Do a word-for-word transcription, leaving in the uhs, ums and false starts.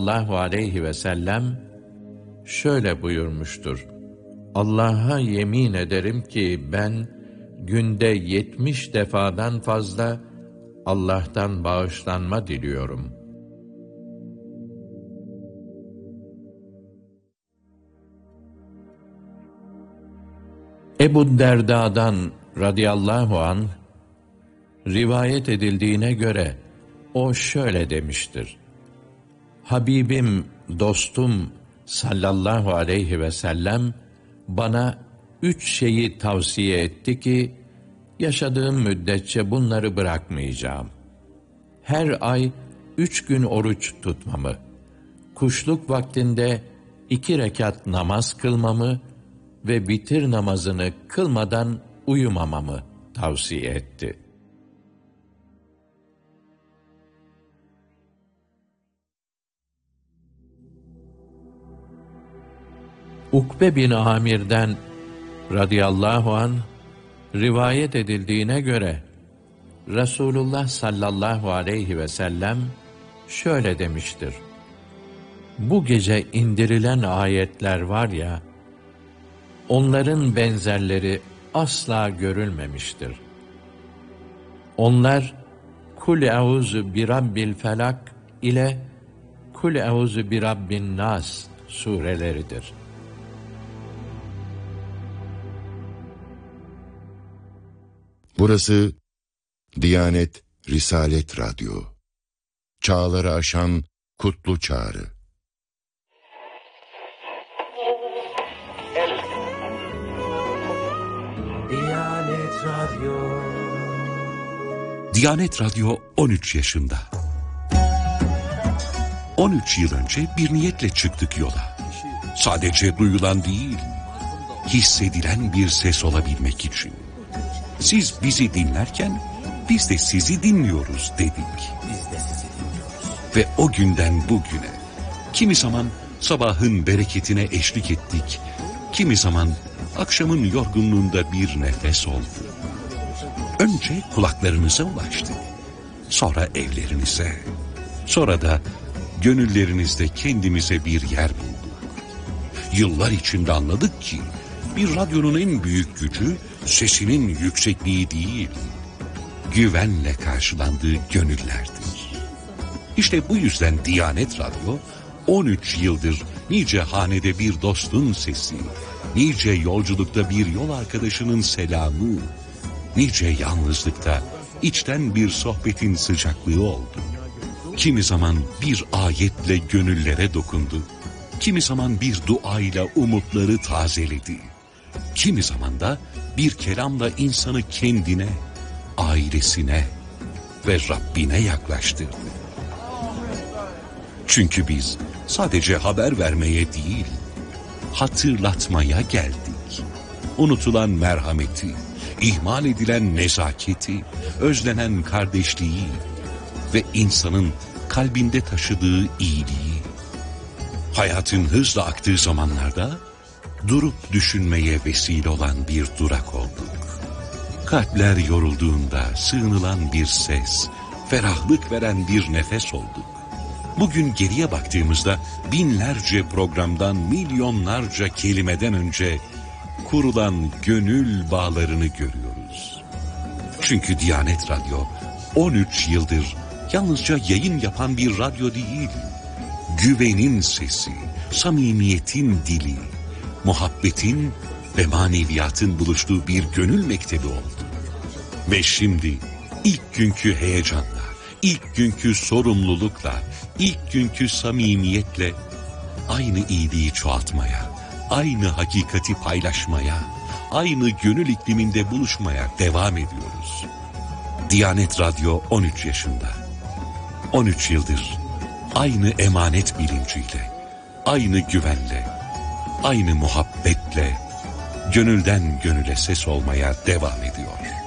sallallahu aleyhi ve sellem şöyle buyurmuştur: Allah'a yemin ederim ki ben günde yetmiş defadan fazla Allah'tan bağışlanma diliyorum. Ebu Derda'dan radıyallahu anh rivayet edildiğine göre o şöyle demiştir: Habibim, dostum sallallahu aleyhi ve sellem bana üç şeyi tavsiye etti ki yaşadığım müddetçe bunları bırakmayacağım. Her ay üç gün oruç tutmamı, kuşluk vaktinde iki rekat namaz kılmamı ve vitir namazını kılmadan uyumamamı tavsiye etti. Ukbe bin Amir'den radıyallahu anh rivayet edildiğine göre Resulullah sallallahu aleyhi ve sellem şöyle demiştir: Bu gece indirilen ayetler var ya, onların benzerleri asla görülmemiştir. Onlar Kul euzu bi rabbil felak ile Kul euzu bi rabbin nas sureleridir. Burası Diyanet Risalet Radyo. Çağları aşan kutlu çağrı. Diyanet Radyo. Diyanet Radyo on üç yaşında. on üç yıl önce bir niyetle çıktık yola. Sadece duyulan değil, hissedilen bir ses olabilmek için. Siz bizi dinlerken biz de sizi dinliyoruz dedik. Biz de sizi dinliyoruz. Ve o günden bugüne kimi zaman sabahın bereketine eşlik ettik, kimi zaman akşamın yorgunluğunda bir nefes oldu. Önce kulaklarınıza ulaştı, sonra evlerinize, sonra da gönüllerinizde kendimize bir yer bulduk. Yıllar içinde anladık ki bir radyonun en büyük gücü sesinin yüksekliği değil, güvenle karşılandığı gönüllerdir. İşte bu yüzden Diyanet Radyo on üç yıldır nice hanede bir dostun sesi, nice yolculukta bir yol arkadaşının selamı, nice yalnızlıkta içten bir sohbetin sıcaklığı oldu. Kimi zaman bir ayetle gönüllere dokundu, kimi zaman bir duayla umutları tazeledi, kimi zaman da bir kelamla insanı kendine, ailesine ve Rabbine yaklaştırdı. Çünkü biz sadece haber vermeye değil, hatırlatmaya geldik. Unutulan merhameti, ihmal edilen nezaketi, özlenen kardeşliği ve insanın kalbinde taşıdığı iyiliği. Hayatın hızla aktığı zamanlarda durup düşünmeye vesile olan bir durak olduk. Kalpler yorulduğunda sığınılan bir ses, ferahlık veren bir nefes olduk. Bugün geriye baktığımızda binlerce programdan, milyonlarca kelimeden önce kurulan gönül bağlarını görüyoruz. Çünkü Diyanet Radyo on üç yıldır yalnızca yayın yapan bir radyo değil, güvenin sesi, samimiyetin dili, muhabbetin ve maneviyatın buluştuğu bir gönül mektebi oldu. Ve şimdi ilk günkü heyecanla, ilk günkü sorumlulukla, ilk günkü samimiyetle aynı iyiliği çoğaltmaya, aynı hakikati paylaşmaya, aynı gönül ikliminde buluşmaya devam ediyoruz. Diyanet Radyo on üç yaşında. on üç yıldır aynı emanet bilinciyle, aynı güvenle, aynı muhabbetle, gönülden gönüle ses olmaya devam ediyor.